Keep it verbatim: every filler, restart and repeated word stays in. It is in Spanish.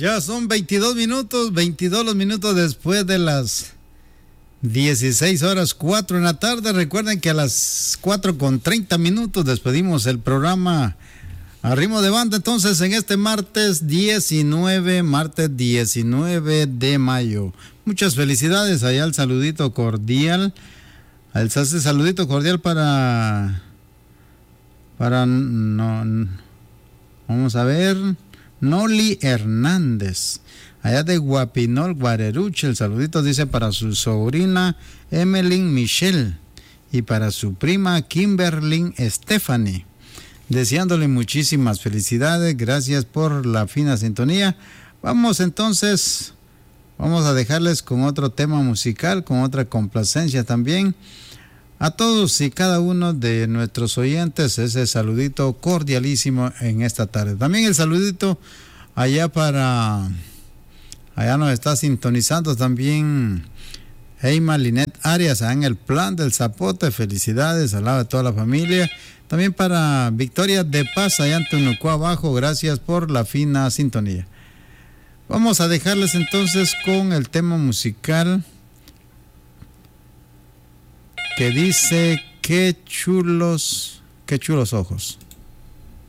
Ya son veintidós minutos, veintidós los minutos después de las dieciséis horas, cuatro en la tarde. Recuerden que a las cuatro con treinta minutos despedimos el programa a ritmo de banda. Entonces, en este martes diecinueve, martes diecinueve de mayo. Muchas felicidades. Allá el saludito cordial. El saludito cordial para... Para... No, vamos a ver... Noli Hernández, allá de Guapinol, Guareruche. El saludito dice para su sobrina Emeline Michelle y para su prima Kimberly Stephanie, deseándole muchísimas felicidades. Gracias por la fina sintonía. Vamos entonces, vamos a dejarles con otro tema musical, con otra complacencia también. A todos y cada uno de nuestros oyentes, ese saludito cordialísimo en esta tarde. También el saludito allá para, allá nos está sintonizando también Eima Linet Arias, allá en el Plan del Zapote. Felicidades al lado de toda la familia. También para Victoria de Paz, allá en Temuco abajo. Gracias por la fina sintonía. Vamos a dejarles entonces con el tema musical que dice qué chulos, qué chulos ojos.